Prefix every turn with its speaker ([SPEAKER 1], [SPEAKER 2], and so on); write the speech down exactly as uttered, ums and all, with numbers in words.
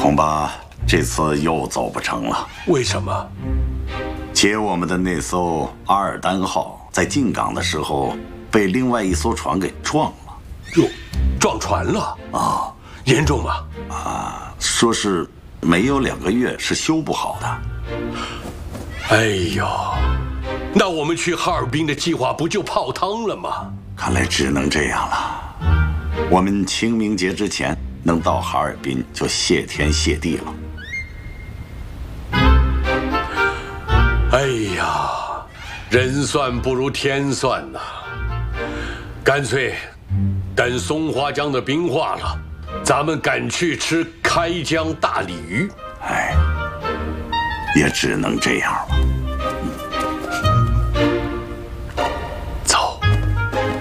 [SPEAKER 1] 恐怕这次又走不成了。
[SPEAKER 2] 为什么？
[SPEAKER 1] 接我们的那艘阿尔丹号在进港的时候被另外一艘船给撞了。
[SPEAKER 2] 哟，撞船了啊？严重吗？
[SPEAKER 1] 啊，说是没有两个月是修不好的。
[SPEAKER 2] 哎呦，那我们去哈尔滨的计划不就泡汤了吗？
[SPEAKER 1] 看来只能这样了。我们清明节之前能到哈尔滨，就谢天谢地了。
[SPEAKER 2] 哎呀，人算不如天算呐！干脆等松花江的冰化了，咱们赶去吃开江大鲤鱼。
[SPEAKER 1] 哎，也只能这样了。